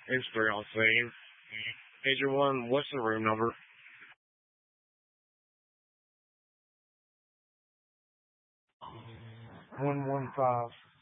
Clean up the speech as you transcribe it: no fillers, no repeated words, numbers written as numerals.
It's 3 on scene. Agent 1, what's the room number? 115.